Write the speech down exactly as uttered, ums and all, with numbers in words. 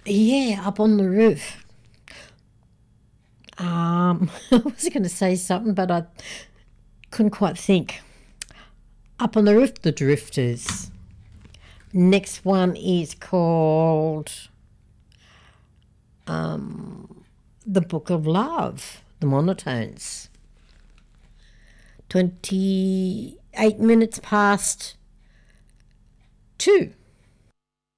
Yeah, up on the roof. Um, I was going to say something, but I couldn't quite think. Up on the Roof, The Drifters. Next one is called um, The Book of Love, The Monotones. twenty-eight minutes past two.